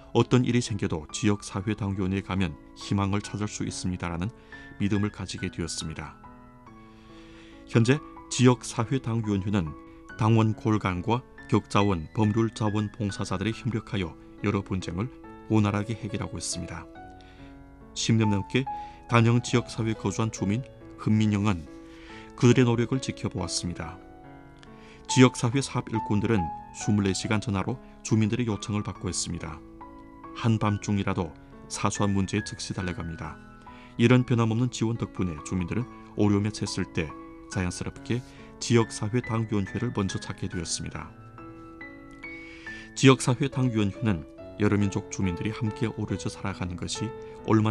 어떤 일이 생겨도 지역사회당위원회에 가면 희망을 찾을 수 있습니다라는 믿음을 가지게 되었습니다. 현재 지역사회당위원회는 당원 골간과 격자원, 법률자원 봉사자들이 협력하여 여러 분쟁을 원활하게 해결하고 있습니다. 10년 넘게 단영 지역사회에 거주한 주민 흔민영은 그들의 노력을 지켜보았습니다. 지역사회 사업 일꾼들은 24시간 전화로 주민들의 요청을 받고 있습니다. 한밤중이라도 사소한 문제에 즉시 달려갑니다. 이런 변함없는 지원 덕분에 주민들은 어려움에 처했을 때 자연스럽게 지역사회당위원회를 먼저 찾게 되었습니다. 지역사회당위원회는 여러 민족 주민들이 함께 어우러져 살아가는 것이 얼마나